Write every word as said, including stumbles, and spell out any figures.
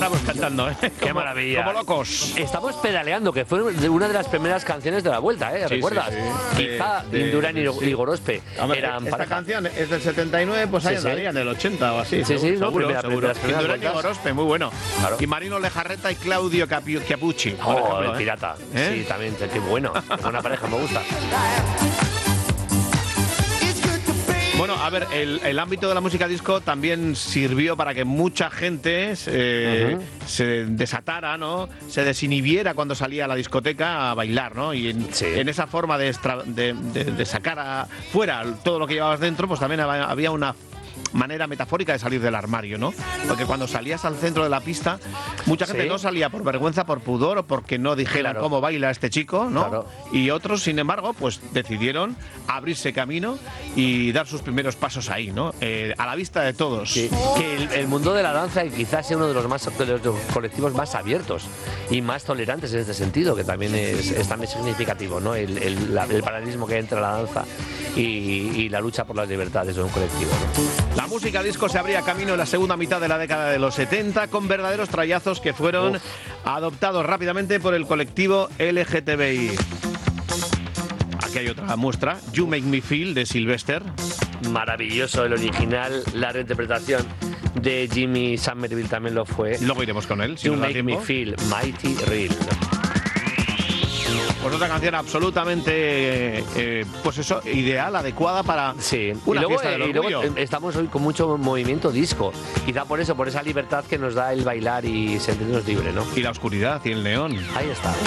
estamos cantando, ¿eh? Qué como, maravilla. Como locos. Estamos pedaleando, que fue una de las primeras canciones de la vuelta, ¿eh? Sí, ¿Recuerdas? sí, sí. Quizá De- de- Indurain y, sí. y Gorospe Hombre, eran esta pareja. canción es del setenta y nueve, pues ahí Sí, sí. andaría en el ochenta o así. Sí, sí, seguro, no, seguro, primera- seguro. de las primeras Indurain y vueltas. Gorospe, muy bueno. Claro. Y Marino Lejarreta y Claudio Capi- Chiappucci, por Oh, ejemplo, el ¿eh? pirata. ¿Eh? Sí, también, qué bueno. Buena pareja, me gusta. Bueno, a ver, el, el ámbito de la música disco también sirvió para que mucha gente eh, Ujú. se desatara, ¿no? Se desinhibiera cuando salía a la discoteca a bailar, ¿no? Y en, Sí. en esa forma de, extra- de, de- de sacar a- fuera todo lo que llevabas dentro, pues también había había una manera metafórica de salir del armario, ¿no? Porque cuando salías al centro de la pista, mucha gente Sí. no salía por vergüenza, por pudor o porque no dijeran Claro. cómo baila este chico, ¿no? Claro. Y otros, sin embargo, pues decidieron abrirse camino y dar sus primeros pasos ahí, ¿no? Eh, a la vista de todos. Sí, que el, el mundo de la danza quizás sea uno de los más de los colectivos más abiertos y más tolerantes en este sentido, que también es, es también significativo, ¿no? El, el, la- el paralelismo que hay entre la danza y, y la lucha por las libertades de un colectivo, ¿no? La música disco se abría camino en la segunda mitad de la década de los setenta con verdaderos trayazos que fueron Uf. adoptados rápidamente por el colectivo L G T B I. Aquí hay otra muestra, You Make Me Feel, de Sylvester. Maravilloso el original, la reinterpretación de Jimmy Somerville también lo fue. Luego iremos con él, si You nos da Make tiempo. Me Feel Mighty Real. Pues otra canción absolutamente, eh, eh, pues eso, ideal, adecuada para Sí, una y luego, fiesta del eh, y luego, orgullo. eh, estamos hoy con mucho movimiento disco. Quizá por eso, por esa libertad que nos da el bailar y sentirnos libre, ¿no? Y la oscuridad y el neón. Ahí está.